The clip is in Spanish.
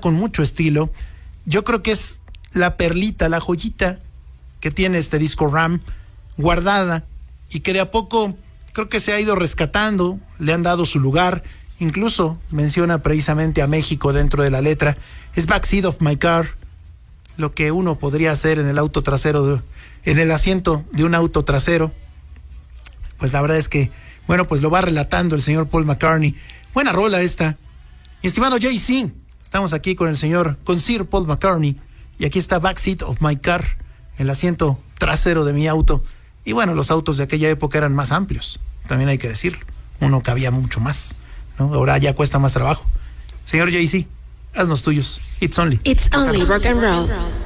con mucho estilo. Yo creo que es la perlita, la joyita que tiene este disco Ram guardada y que de a poco creo que se ha ido rescatando, le han dado su lugar, incluso menciona precisamente a México dentro de la letra. Es Backseat of My Car, lo que uno podría hacer en el auto trasero, en el asiento de un auto trasero. Pues la verdad es que, bueno, pues lo va relatando el señor Paul McCartney. Buena rola esta. Mi estimado Jay-Z, estamos aquí con Sir Paul McCartney, y aquí está Backseat of My Car, el asiento trasero de mi auto. Y bueno, los autos de aquella época eran más amplios, también hay que decirlo. Uno cabía mucho más, ¿no? Ahora ya cuesta más trabajo. Señor Jay-Z, haznos tuyos. It's only rock and roll.